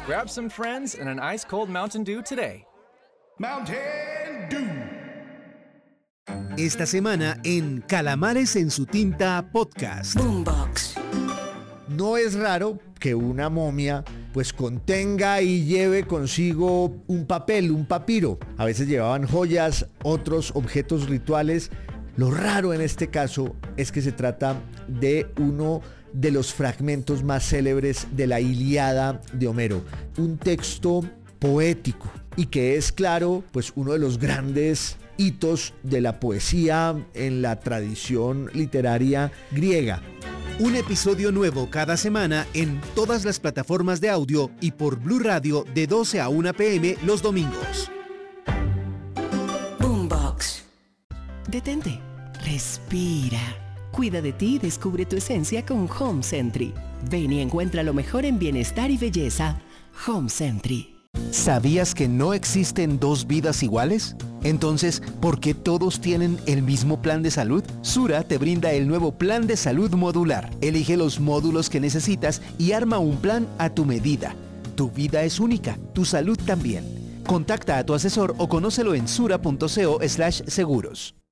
Grab some friends and an ice-cold Mountain Dew today. Mountain Dew. Esta semana en Calamares en su tinta podcast. Boombox. No es raro que una momia pues contenga y lleve consigo un papel, un papiro. A veces llevaban joyas, otros objetos rituales. Lo raro en este caso es que se trata de uno de los fragmentos más célebres de la Ilíada de Homero, un texto poético y que es, claro, pues uno de los grandes hitos de la poesía en la tradición literaria griega. Un episodio nuevo cada semana en todas las plataformas de audio y por Blue Radio de 12 a 1 p.m. los domingos. Boombox. Detente, respira. Cuida de ti y descubre tu esencia con Home Sentry. Ven y encuentra lo mejor en bienestar y belleza. Home Sentry. ¿Sabías que no existen dos vidas iguales? Entonces, ¿por qué todos tienen el mismo plan de salud? Sura te brinda el nuevo plan de salud modular. Elige los módulos que necesitas y arma un plan a tu medida. Tu vida es única, tu salud también. Contacta a tu asesor o conócelo en sura.co/seguros.